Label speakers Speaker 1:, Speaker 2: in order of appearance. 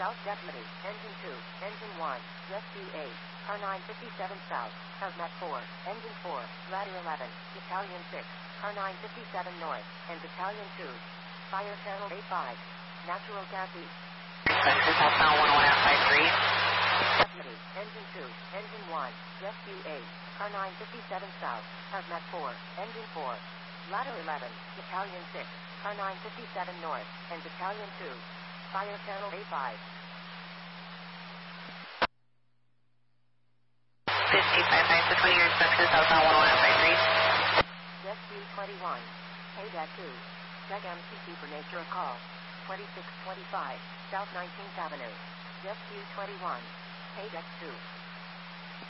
Speaker 1: South Deputy, Engine 2, Engine 1, Rescue 8, Car 957 South, Hazmat 4, Engine 4, Ladder 11, Battalion 6, Car 957 North, and Battalion 2. Fire Channel 85. Natural gas east.
Speaker 2: Southbound 101
Speaker 1: Deputy, Engine 2, Engine 1, Rescue 8, Car 957 South, Hazmat 4, Engine 4, Ladder 11, Battalion 6, Car 957 North, and Battalion 2. Fire Channel 85.
Speaker 2: 5855 for 20 years, Texas, southbound 101
Speaker 1: Rescue 21. ADAT 2. Check MCC for nature a call. 2625, South 19th Avenue. Rescue 21. ADAT 2.